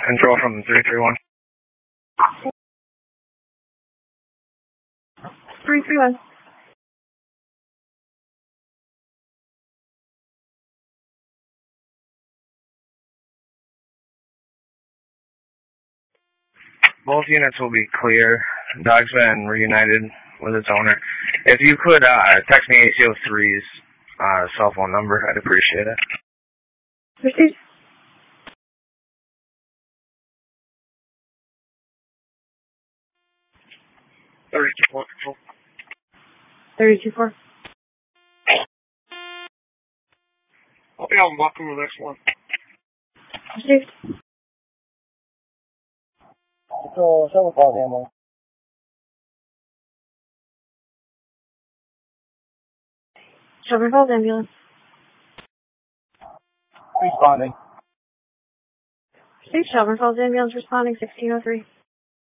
Control from 331. 331. Both units will be clear. Dog's been reunited with its owner. If you could text me ACO3's cell phone number, I'd appreciate it. Received. 32-4 control. 32-4. I'll be on welcome to the next one. Received. Control 7-5 ammo. Shelburne Falls ambulance. Responding. Received. Shelburne Falls ambulance responding 1603.